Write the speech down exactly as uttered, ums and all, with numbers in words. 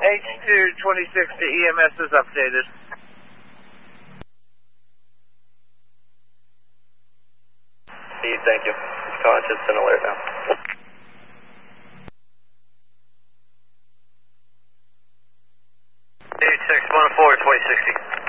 H two twenty sixty E M S is updated. Thank you. Conscious and alert now. eight six one four twenty sixty.